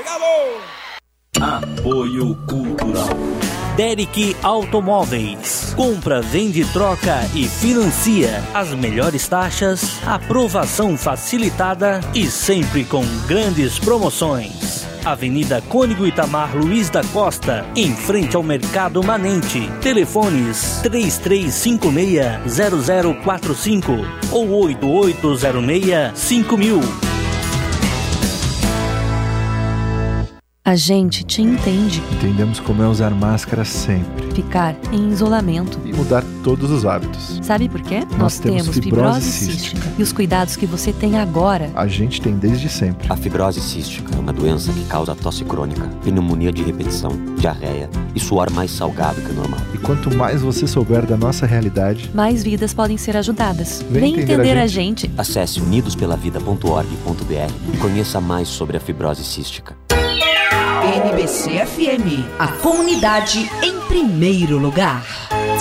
Apoio Cultural. Derek Automóveis. Compra, vende, troca e financia. As melhores taxas, aprovação facilitada e sempre com grandes promoções. Avenida Cônigo Itamar Luiz da Costa, em frente ao Mercado Manente. Telefones 3356-0045 ou 8806-5000. A gente te entende. Entendemos como é usar máscara sempre. Ficar em isolamento. E mudar todos os hábitos. Sabe por quê? Nós temos fibrose cística. E os cuidados que você tem agora, a gente tem desde sempre. A fibrose cística é uma doença que causa tosse crônica, pneumonia de repetição, diarreia e suor mais salgado que o normal. E quanto mais você souber da nossa realidade, mais vidas podem ser ajudadas. Vem entender a gente. Acesse unidospelavida.org.br e conheça mais sobre a fibrose cística. NBC FM, a comunidade em primeiro lugar.